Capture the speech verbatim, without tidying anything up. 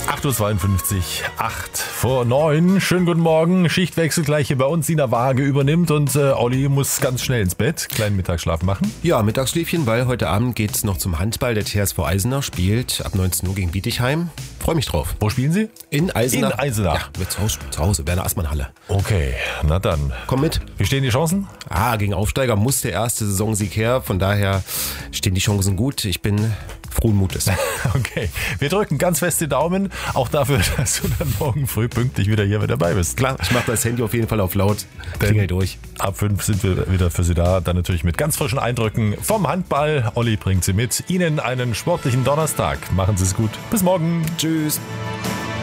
acht Uhr zweiundfünfzig, acht vor neun. Schönen guten Morgen. Schichtwechsel gleich hier bei uns. Sina Waage übernimmt und äh, Olli muss ganz schnell ins Bett. Kleinen Mittagsschlaf machen. Ja, Mittagsschläfchen, weil heute Abend geht's noch zum Handball. Der T S V Eisenach spielt ab neunzehn Uhr gegen Bietigheim. Freue mich drauf. Wo spielen Sie? In Eisenach. In Eisenach. Ja, mit zu Hause, zu Hause Werner-Assmann-Halle. Okay, na dann. Komm mit. Wie stehen die Chancen? Ah, gegen Aufsteiger muss der erste Saisonsieg her. Von daher stehen die Chancen gut. Ich bin frohen Mutes. Okay, wir drücken ganz fest die Daumen. Auch dafür, dass du dann morgen früh pünktlich wieder hier mit dabei bist. Klar, ich mache das Handy auf jeden Fall auf laut. Klingel durch. Ab fünf sind wir wieder für Sie da. Dann natürlich mit ganz frischen Eindrücken vom Handball. Olli bringt Sie mit. Ihnen einen sportlichen Donnerstag. Machen Sie es gut. Bis morgen. Tschüss.